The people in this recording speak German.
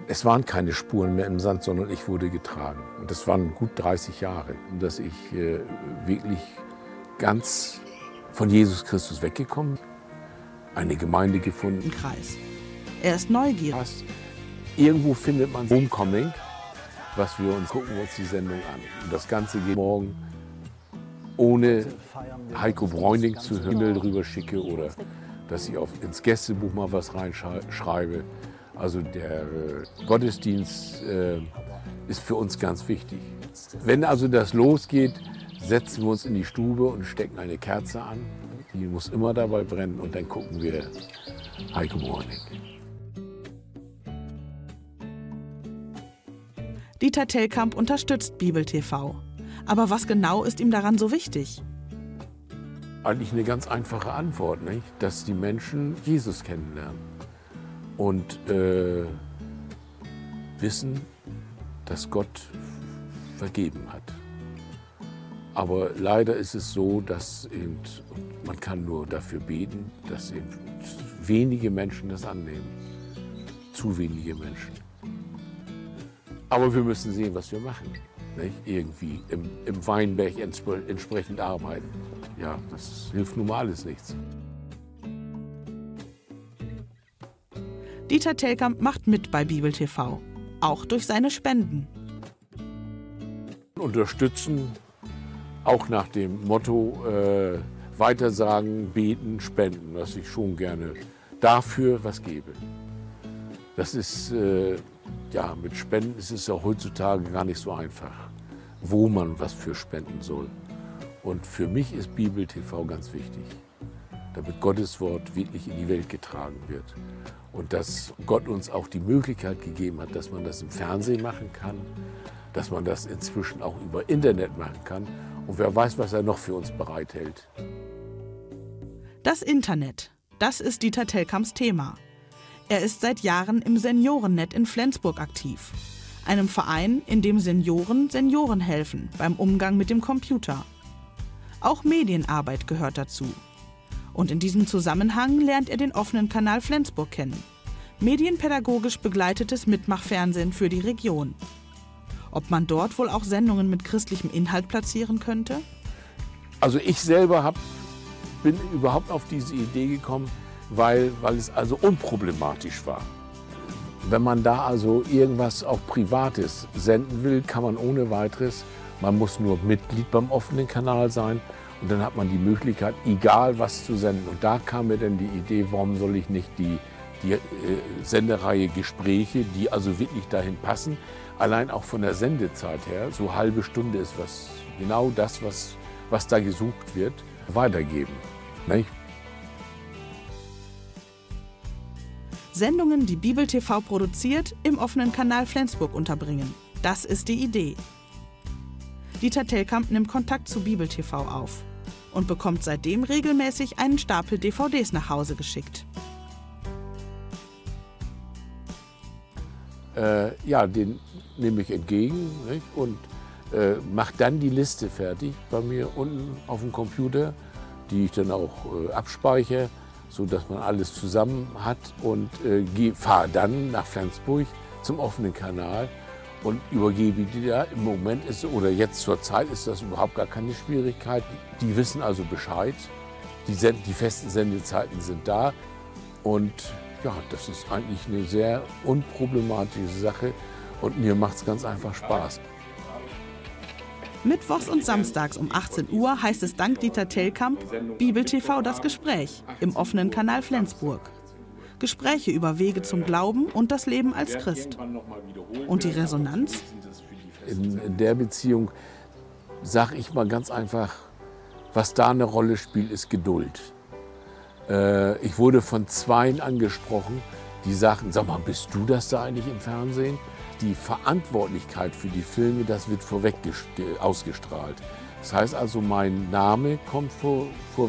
Es waren keine Spuren mehr im Sand, sondern ich wurde getragen. Und das waren gut 30 Jahre, dass ich wirklich ganz von Jesus Christus weggekommen bin, eine Gemeinde gefunden. Kreis. Er ist neugierig. Irgendwo findet man Homecoming, was wir uns gucken uns die Sendung an. Und das Ganze geht morgen ohne Heiko Bräuning zu Himmel drüber schicke oder dass ich ins Gästebuch mal was reinschreibe. Also der Gottesdienst ist für uns ganz wichtig. Wenn also das losgeht, setzen wir uns in die Stube und stecken eine Kerze an. Die muss immer dabei brennen und dann gucken wir Heiko Bräuning. Dieter Telkamp unterstützt Bibel TV. Aber was genau ist ihm daran so wichtig? Eigentlich eine ganz einfache Antwort, nicht? Dass die Menschen Jesus kennenlernen und wissen, dass Gott vergeben hat. Aber leider ist es so, dass eben, man kann nur dafür beten, dass eben wenige Menschen das annehmen. Zu wenige Menschen. Aber wir müssen sehen, was wir machen. Nicht? Irgendwie im Weinberg entsprechend arbeiten. Ja, das hilft nun mal alles nichts. Dieter Telkamp macht mit bei Bibel TV, auch durch seine Spenden. Unterstützen, auch nach dem Motto weitersagen, beten, spenden, was ich schon gerne dafür was gebe. Das ist, ja, mit Spenden ist es ja heutzutage gar nicht so einfach, wo man was für spenden soll. Und für mich ist Bibel TV ganz wichtig, damit Gottes Wort wirklich in die Welt getragen wird. Und dass Gott uns auch die Möglichkeit gegeben hat, dass man das im Fernsehen machen kann, dass man das inzwischen auch über Internet machen kann. Und wer weiß, was er noch für uns bereithält. Das Internet, das ist Dieter Telkamps Thema. Er ist seit Jahren im Seniorennet in Flensburg aktiv. Einem Verein, in dem Senioren Senioren helfen beim Umgang mit dem Computer. Auch Medienarbeit gehört dazu. Und in diesem Zusammenhang lernt er den offenen Kanal Flensburg kennen. Medienpädagogisch begleitetes Mitmachfernsehen für die Region. Ob man dort wohl auch Sendungen mit christlichem Inhalt platzieren könnte? Also ich selber bin überhaupt auf diese Idee gekommen, weil es also unproblematisch war. Wenn man da also irgendwas auch Privates senden will, kann man ohne weiteres. Man muss nur Mitglied beim offenen Kanal sein und dann hat man die Möglichkeit, egal was zu senden. Und da kam mir dann die Idee, warum soll ich nicht die Sendereihe Gespräche, die also wirklich dahin passen, allein auch von der Sendezeit her, so halbe Stunde ist genau das, was da gesucht wird, weitergeben. Nicht? Sendungen, die Bibel TV produziert, im offenen Kanal Flensburg unterbringen. Das ist die Idee. Dieter Telkamp nimmt Kontakt zu Bibel TV auf und bekommt seitdem regelmäßig einen Stapel DVDs nach Hause geschickt. Ja, den nehme ich entgegen, nicht? Und mache dann die Liste fertig bei mir unten auf dem Computer, die ich dann auch abspeichere, sodass man alles zusammen hat und fahre dann nach Flensburg zum offenen Kanal und übergebe die da. Im Moment oder jetzt zur Zeit ist das überhaupt gar keine Schwierigkeit. Die wissen also Bescheid, die festen Sendezeiten sind da und ja, das ist eigentlich eine sehr unproblematische Sache und mir macht es ganz einfach Spaß. Mittwochs und samstags um 18 Uhr heißt es dank Dieter Telkamp Bibel TV das Gespräch im offenen Kanal Flensburg. Gespräche über Wege zum Glauben und das Leben als Christ. Und die Resonanz? In der Beziehung sage ich mal ganz einfach, was da eine Rolle spielt, ist Geduld. Ich wurde von Zweien angesprochen, die sagten, sag mal, bist du das da eigentlich im Fernsehen? Die Verantwortlichkeit für die Filme, das wird vorweg ausgestrahlt. Das heißt also, mein Name kommt vor